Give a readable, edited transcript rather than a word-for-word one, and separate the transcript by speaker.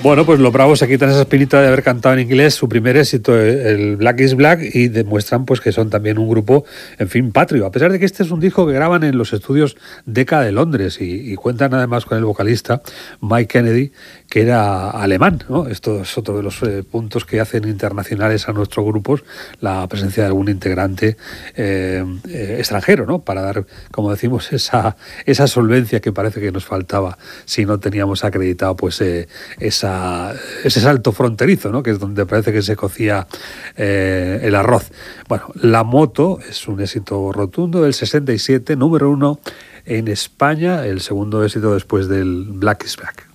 Speaker 1: Bueno, pues los Bravos se quitan esa espinita de haber cantado en inglés su primer éxito, el Black is Black, y demuestran pues que son también un grupo, en fin, patrio. A pesar de que este es un disco que graban en los estudios Decca de Londres y cuentan además con el vocalista Mike Kennedy, que era alemán, ¿no? Esto es otro de los puntos que hacen internacionales a nuestros grupos, la presencia de algún integrante extranjero, ¿no? Para dar, como decimos, esa solvencia que parece que nos faltaba si no teníamos acreditado pues ese salto fronterizo, ¿no? Que es donde parece que se cocía el arroz. Bueno, La Moto es un éxito rotundo del 67, número 1 en España, el segundo éxito después del Black is Black.